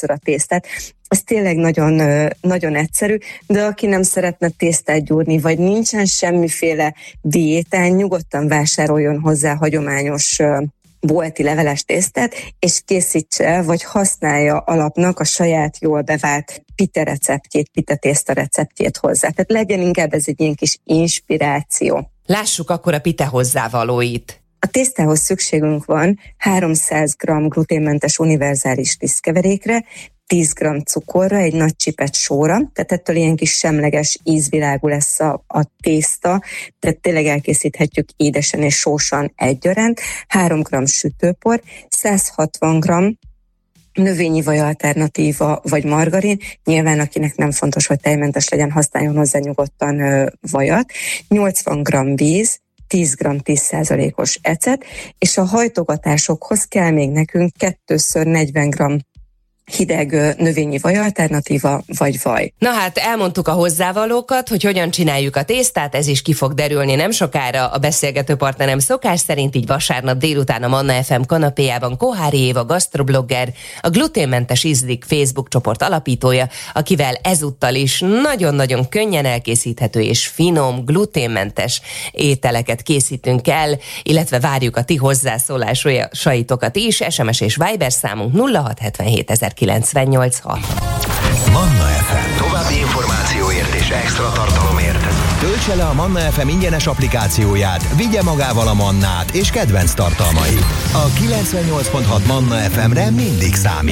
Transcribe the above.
először a tésztát. Az tényleg nagyon, nagyon egyszerű, de aki nem szeretne tésztát gyúrni, vagy nincsen semmiféle diétán, nyugodtan vásároljon hozzá hagyományos bolti leveles tésztát, és készítse el, vagy használja alapnak a saját jól bevált pite receptjét, pite tészta receptjét hozzá. Tehát legyen inkább ez egy ilyen kis inspiráció. Lássuk akkor a pite hozzávalóit. A tésztához szükségünk van 300 g gluténmentes univerzális lisztkeverékre, 10 g cukorra, egy nagy csipet sóra, tehát ettől ilyen kis semleges ízvilágú lesz a tészta, tehát tényleg elkészíthetjük édesen és sósan egyaránt, 3 g sütőpor, 160 g növényi vaj alternatíva vagy margarin, nyilván akinek nem fontos, hogy tejmentes legyen, használjon hozzá nyugodtan vajat, 80 g víz, 10 g 10%-os ecet, és a hajtogatásokhoz kell még nekünk 2x40 g hideg növényi vaj alternatíva, vagy vaj. Na hát elmondtuk a hozzávalókat, hogy hogyan csináljuk a tésztát, ez is ki fog derülni nem sokára. A beszélgető partnerem szokás szerint így vasárnap délután a Manna FM kanapéjában Kohári Éva gasztroblogger, a Gluténmentes Ízlik Facebook csoport alapítója, akivel ezúttal is nagyon-nagyon könnyen elkészíthető és finom, gluténmentes ételeket készítünk el, illetve várjuk a ti hozzászólásaitokat is. SMS és Viber számunk 0677 986. Manna FM. További információért és extra tartalomért töltse le a Manna FM ingyenes applikációját, vigye magával a mannát és kedvenc tartalmait. A 98.6 Manna FM-re mindig számít.